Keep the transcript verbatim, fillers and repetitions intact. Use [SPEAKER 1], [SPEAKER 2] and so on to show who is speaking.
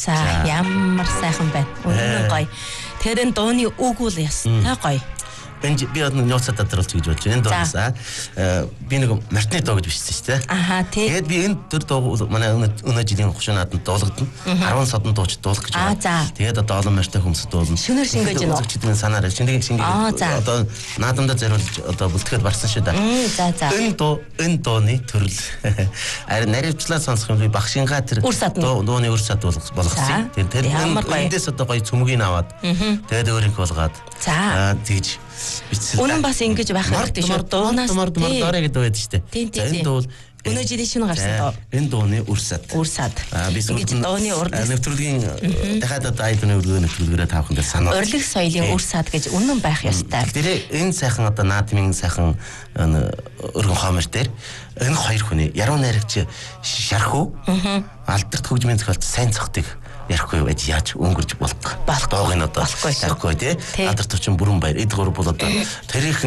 [SPEAKER 1] За ямар сайхан байна. Үнэн гоё. Тэгэхээр энэ дууны үг бол ястай гоё.
[SPEAKER 2] Энд би одоо нууцад доруулж гэж болж байна. Энэ дуусаа би нэг мартны дуу гэж бичсэн шүү дээ.
[SPEAKER 1] Аха тий.
[SPEAKER 2] Тэгээд би энэ төр дуу манай өнөө жилийн хушуу нааданд дуулагдана. арван содон дууч дуулах гэж байна. Тэгээд одоо олон мартны хүмүүс дуулна.
[SPEAKER 1] Шүнээр шингээж байна уу?
[SPEAKER 2] Зөвчдийн санаараа шингээ шингээ одоо наадамдаа зориулж одоо бүлтгэхэд барсан шүү дээ.
[SPEAKER 1] За за.
[SPEAKER 2] Энэ дуу энэ дууны төрөл ари наривчлаа сонсох юм би багшингаа тэр дууны үр сад болгосон. Тэгээд тэр эндээс одоо гоё цөмгийг аваад тэгээд өөрийнхөө болгоод
[SPEAKER 1] за
[SPEAKER 2] тэгж
[SPEAKER 1] үнэн бас ингэж байх хэрэгтэй шүү.
[SPEAKER 2] Дуунаас морд морд орой гэдэг байдаг шүү дээ.
[SPEAKER 1] За энэ
[SPEAKER 2] дуу
[SPEAKER 1] өнөө жилийн шинэ гарсан дуу.
[SPEAKER 2] Энэ дууны үр сад.
[SPEAKER 1] Үр сад.
[SPEAKER 2] Аа би
[SPEAKER 1] ингэж дууны урд
[SPEAKER 2] нэвтрүүлгийн дахиад одоо айдны өргөө нэвтрүүлгээрээ тавхан дээр санаа.
[SPEAKER 1] Урилга соёлын үр сад гэж үнэн байх ёстой.
[SPEAKER 2] Тэр энэ сайхан одоо наадмын сайхан өргөн хоомор дээр энэ хоёр хүний яруу найрагч Шархуу алдарт хөгжмийн зохиолч сайн цогтыг ярихгүй байж яаж өнгөрж болох. Дууг нь одоо болохгүй тий. Алдарт орчин бүрэн баяр эд гур бол одоо тарих